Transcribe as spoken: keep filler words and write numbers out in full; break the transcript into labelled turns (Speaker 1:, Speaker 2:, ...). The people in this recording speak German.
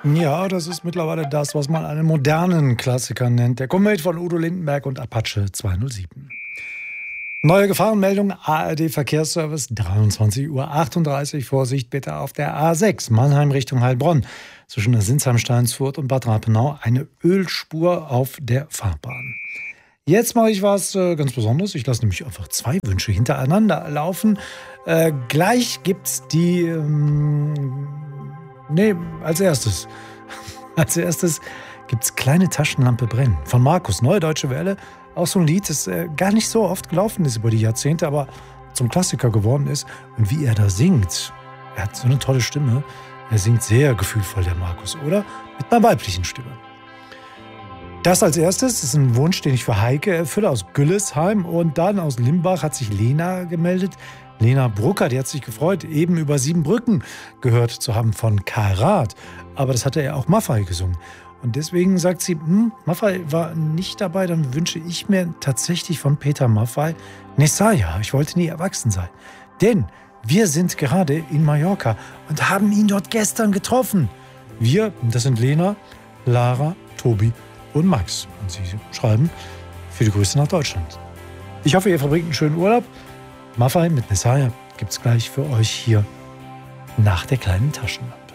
Speaker 1: Ja, das ist mittlerweile das, was man einen modernen Klassiker nennt. Der Komet von Udo Lindenberg und Apache zweihundertsieben. Neue Gefahrenmeldung, A R D-Verkehrsservice, dreiundzwanzig Uhr achtunddreißig. Vorsicht bitte auf der A sechs, Mannheim Richtung Heilbronn. Zwischen Sinsheim-Steinsfurt und Bad Rappenau eine Ölspur auf der Fahrbahn. Jetzt mache ich was äh, ganz Besonderes. Ich lasse nämlich einfach zwei Wünsche hintereinander laufen. Äh, gleich gibt's die... Ähm, nee, als erstes. Als erstes gibt's Kleine Taschenlampe brennen. Von Markus, Neue Deutsche Welle. Auch so ein Lied, das äh, gar nicht so oft gelaufen ist über die Jahrzehnte, aber zum Klassiker geworden ist. Und wie er da singt. Er hat so eine tolle Stimme. Er singt sehr gefühlvoll, der Markus, oder? Mit einer weiblichen Stimme. Das als erstes ist ein Wunsch, den ich für Heike erfülle aus Güllesheim. Und dann aus Limbach hat sich Lena gemeldet. Lena Brucker, die hat sich gefreut, eben über Siebenbrücken gehört zu haben von Karat. Aber das hatte ja auch Maffay gesungen. Und deswegen sagt sie, hm, Maffay war nicht dabei, dann wünsche ich mir tatsächlich von Peter Maffay Nessaya. Ich wollte nie erwachsen sein. Denn wir sind gerade in Mallorca und haben ihn dort gestern getroffen. Wir, das sind Lena, Lara, Tobi und Max. Und sie schreiben, viele Grüße nach Deutschland. Ich hoffe, ihr verbringt einen schönen Urlaub. Maffay mit Nessaya gibt's gleich für euch hier nach der kleinen Taschenlampe.